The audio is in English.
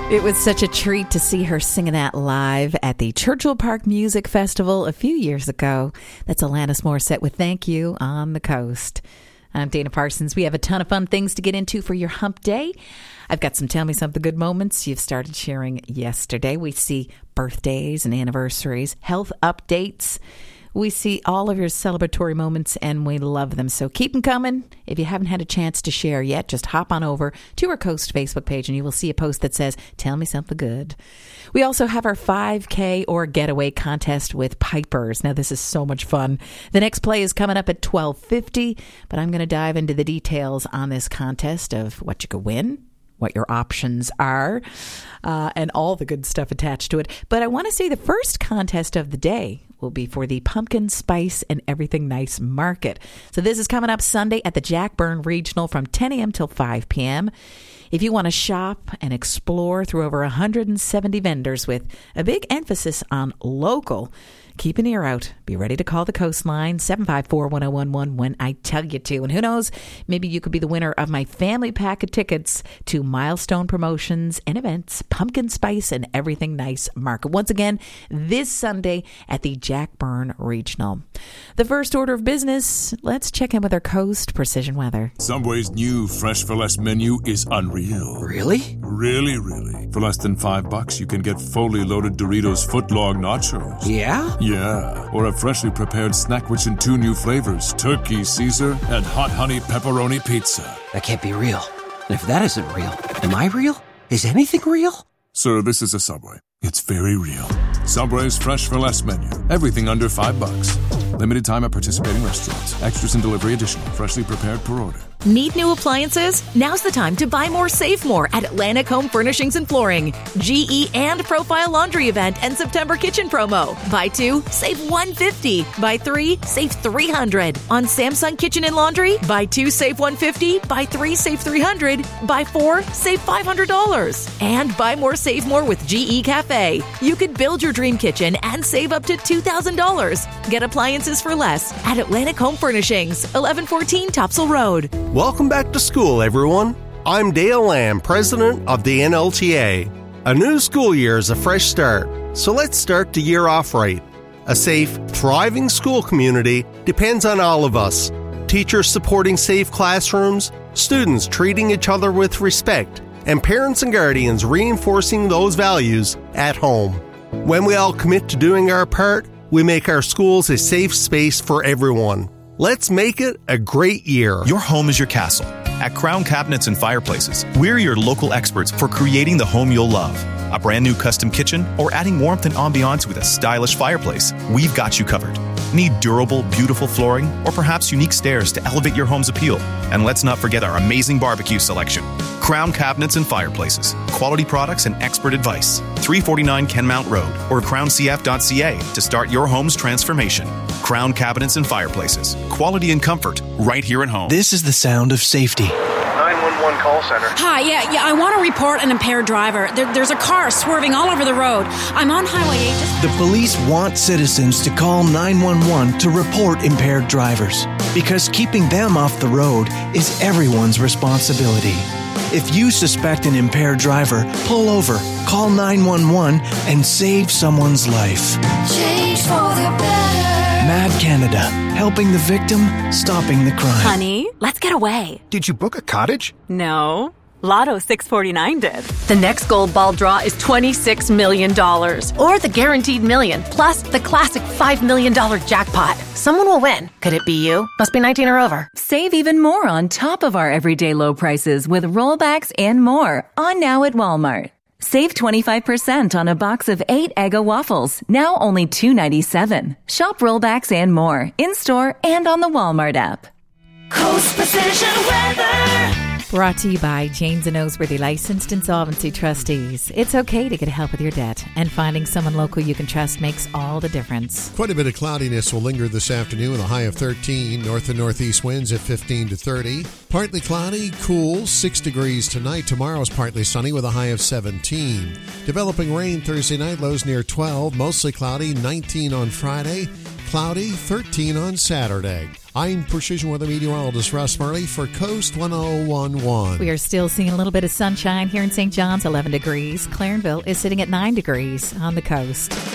It was such a treat to see her singing that live at the Churchill Park Music Festival a few years ago. That's Alanis Morissette with Thank You on the Coast. I'm Dana Parsons. We have a ton of fun things to get into for your hump day. I've got some Tell Me Something Good moments you've started sharing yesterday. We see birthdays and anniversaries, health updates. We see all of your celebratory moments, and we love them. So keep them coming. If you haven't had a chance to share yet, just hop on over to our Coast Facebook page, and you will see a post that says, Tell Me Something Good. We also have our 5K or getaway contest with Pipers. Now, this is so much fun. The next play is coming up at 12:50, but I'm going to dive into the details on this contest of what you could win, what your options are, and all the good stuff attached to it. But I want to say the first contest of the day will be for the Pumpkin Spice and Everything Nice Market. So this is coming up Sunday at the Jack Byrne Regional from 10 a.m. till 5 p.m. If you want to shop and explore through over 170 vendors with a big emphasis on local, keep an ear out. Be ready to call the Coastline, 754-1011 when I tell you to. And who knows, maybe you could be the winner of my family pack of tickets to Milestone Promotions and Events, Pumpkin Spice and Everything Nice Market. Once again, this Sunday at the Jack Byrne Regional. The first order of business, let's check in with our Coast Precision Weather. Subway's new Fresh for Less menu is unreal. Really? Really, really. For less than $5, you can get fully loaded Doritos footlong nachos. Yeah? Yeah, or a freshly prepared snackwich in 2 new flavors, Turkey Caesar and Hot Honey Pepperoni Pizza. That can't be real. And if that isn't real, am I real? Is anything real? Sir, this is a Subway. It's very real. Subway's Fresh for Less menu. Everything under $5. Limited time at participating restaurants. Extras and delivery additional. Freshly prepared per order. Need new appliances? Now's the time to buy more, save more at Atlantic Home Furnishings and Flooring. GE and Profile Laundry event and September kitchen promo. Buy 2, save $150. Buy 3, save $300. On Samsung Kitchen and Laundry, buy 2, save $150. Buy 3, save $300. Buy 4, save $500. And buy more, save more with GE Cafe. You could build your dream kitchen and save up to $2,000. Get appliances for less at Atlantic Home Furnishings, 1114 Topsail Road. Welcome back to school, everyone. I'm Dale Lamb, president of the NLTA. A new school year is a fresh start, so let's start the year off right. A safe, thriving school community depends on all of us. Teachers supporting safe classrooms, students treating each other with respect, and parents and guardians reinforcing those values at home. When we all commit to doing our part, we make our schools a safe space for everyone. Let's make it a great year. Your home is your castle. At Crown Cabinets and Fireplaces, we're your local experts for creating the home you'll love. A brand new custom kitchen or adding warmth and ambiance with a stylish fireplace, we've got you covered. Need durable, beautiful flooring or perhaps unique stairs to elevate your home's appeal? And let's not forget our amazing barbecue selection. Crown Cabinets and Fireplaces. Quality products and expert advice. 349 Kenmount Road or crowncf.ca to start your home's transformation. Crown Cabinets and Fireplaces. Quality and comfort right here at home. This is the sound of safety. 911 call center. Hi, yeah, I want to report an impaired driver. There's a car swerving all over the road. I'm on Highway 8. The police want citizens to call 911 to report impaired drivers because keeping them off the road is everyone's responsibility. If you suspect an impaired driver, pull over, call 911, and save someone's life. Change for the better. MAD Canada, helping the victim, stopping the crime. Honey, let's get away. Did you book a cottage? No. Lotto 649 did. The next gold ball draw is $26 million. Or the guaranteed million, plus the classic $5 million jackpot. Someone will win. Could it be you? Must be 19 or over. Save even more on top of our everyday low prices with rollbacks and more on now at Walmart. Save 25% on a box of 8 Eggo waffles, now only $2.97. Shop rollbacks and more, in-store and on the Walmart app. Coast Precision Weather. Brought to you by James & Noseworthy Licensed Insolvency Trustees. It's okay to get help with your debt, and finding someone local you can trust makes all the difference. Quite a bit of cloudiness will linger this afternoon with a high of 13. North and northeast winds at 15 to 30. Partly cloudy, cool, 6 degrees tonight. Tomorrow's partly sunny with a high of 17. Developing rain Thursday night, lows near 12. Mostly cloudy, 19 on Friday. Cloudy, 13 on Saturday. I'm Precision Weather Meteorologist Russ Murley for Coast 1011. We are still seeing a little bit of sunshine here in St. John's, 11 degrees. Clarenville is sitting at 9 degrees on the coast.